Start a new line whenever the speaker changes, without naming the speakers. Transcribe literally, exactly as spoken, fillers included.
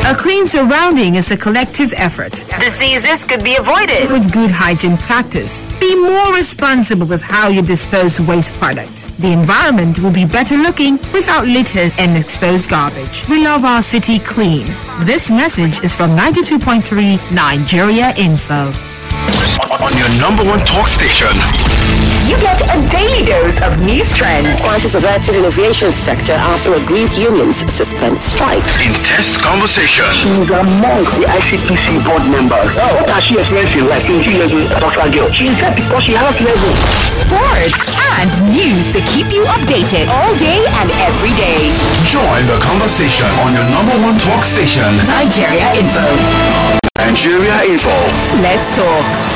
A clean surrounding is a collective effort.
Diseases could be avoided
with good hygiene practice. Be more responsible with how you dispose waste products. The environment will be better looking without litter and exposed garbage. We love our city clean. This message is from ninety-two point three Nigeria Info.
On your number one talk station,
you get a daily dose of news trends.
Crisis averted in aviation sector after aggrieved unions suspend strike.
Intense conversation.
She's among the I C P C board members. Oh, what has she experienced in life? twenty years old doctor girl. She said because she has level.
Sports and news to keep you updated all day and every day.
Join the conversation on your number one talk station,
Nigeria Info.
Nigeria Info.
Let's talk.